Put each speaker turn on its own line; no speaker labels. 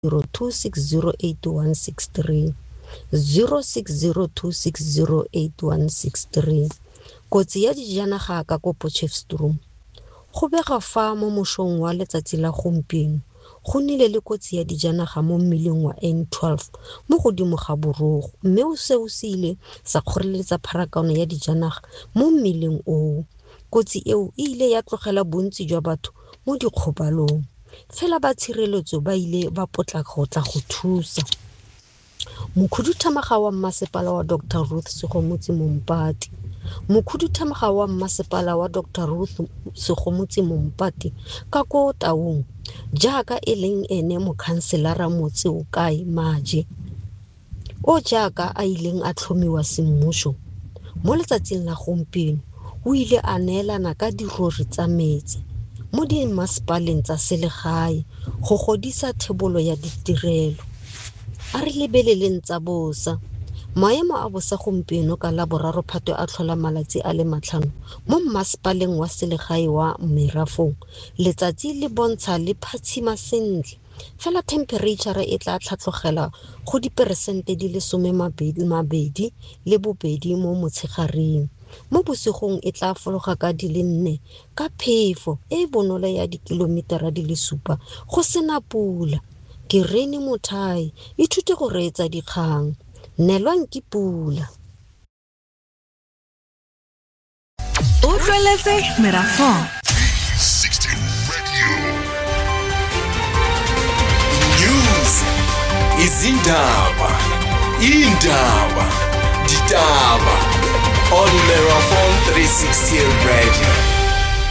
0602608163 0602608163. Kotsi ya dijanaga ka ko Potchefstroom. Go bega fa mo mosong wa letsatsi la gompieno go nnile le kotsi ya dijanaga mo mmileng wa N12 mo godimo ga borogo, mme seo se ile sa kgoreletsa pharakano ya dijanaga mo mmileng o. Kotsi eo e ile ya tlogela bontsi jwa batho mo dikgobalong. Fela ba tshireletso ba ile ba potlaka go tla go thusa. Mokhuduthamaga wa mmasepala wa Dr. Ruth Segomotsi Mompati. Mokhuduthamaga wa mmasepala wa Dr. Ruth Segomotsi Mompati ka ko Taung, jaaka e leng ene mokhanselara motse o kae Maje, o jaaka a ileng a tlhomiwa semmuso mo letsatsing la gompieno, o ile a neelana ka dirori tsa metsi mo dimmasepaleng tsa selegae go godisa thebolo ya ditirelo. A re lebeleleng tsa bosa. Maemo a bosa gompieno ka la boraro Phatwe a tlhola malatsi a le 5 mo mmasepaleng wa selegae wa Merafong. Letsatsi le bontsha le phatshima sentle, fela temperature e tla tlhatlogela go diperesente di le 22 mo motshegareng. Mo bosigong e tla fologa ka di le 4 ka phefo e bonolo ya dikilometara di le 7 go sena pula. Ke Rene Mothai, ithute go reetsa dikgang. Nelwang ke pula.
O tlweletse Merafong
16 Radio. News izindaba, ditaba on Merafong 360 Radio.